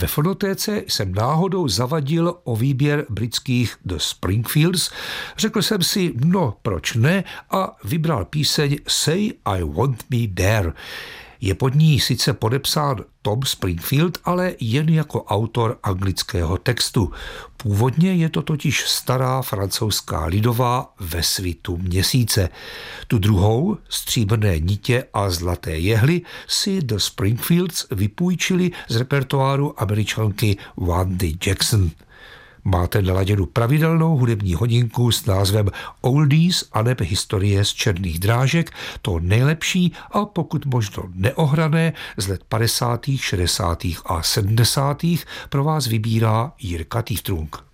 Ve fonotéce jsem náhodou zavadil o výběr britských The Springfields, řekl jsem si, no proč ne, a vybral píseň Say I Want Me There. Je pod ní sice podepsán Tom Springfield, ale jen jako autor anglického textu. Původně je to totiž stará francouzská lidová Ve svitu měsíce. Tu druhou, Stříbrné nitě a zlaté jehly, si The Springfields vypůjčili z repertoáru Američanky Wandy Jackson. Máte naladěnu pravidelnou hudební hodinku s názvem Oldies aneb historie z černých drážek, to nejlepší a pokud možno neohrané z let 50., 60. a 70. pro vás vybírá Jirka Týftrunk.